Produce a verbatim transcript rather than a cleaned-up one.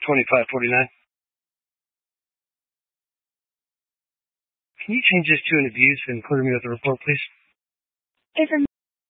twenty-five forty-nine. Can you change this to an abuse and clear me with a report, please? If a